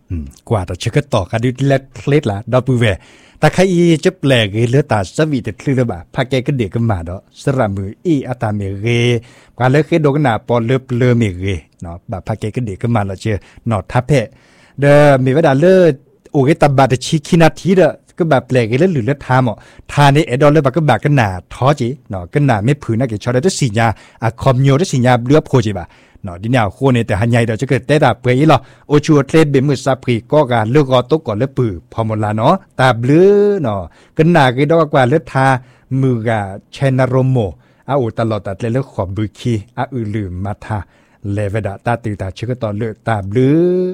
กว่าแต่เชื่อต่อกันดิเล็ดเล็ดละดอกปูเวแต่ใครจะแปลกเลือดตาสวีแต่คลื่นระบาดพาแกก็เด็กกันมาดอกสระมืออัตาเมเรกว่าเลือดเคดกหนาปอเลือดเลือเมเรเนาะแบบพาแกก็เด็กกันมาแล้วเจอหนอทับเพเด้อมีเวลาเลือดโอ้ยตาบาดชิคินาทีเด้อก็แบบแปลกเลือดหรือเลือดทามอ่ะทานี่ดอลเลือดแบบก็แบบกันหนาท้อจีเนาะกันหนาไม่ผืนนักเกชอได้จะสิญญาคอมโยได้สิญญาเลือดโพจีบ่าเนาะดิเนี่ยโคเนี่ยแต่หันใหญ่เดี๋ยวจะเกิดแต่ตาเปยหรอโอชัวเทรดเบมือซาพรีก็การเลือกกอตกก่อนเลือดปือพอหมดละเนาะตาเบลือเนาะกันหนาก็ดอกกว่าเลือดทามือกาเชนารโมตลอดตัดเลยเลือกขอบบุคีลืมมาทาเลเวดาตาตื่นตาเชื่อตอนเลือดตาเบลือ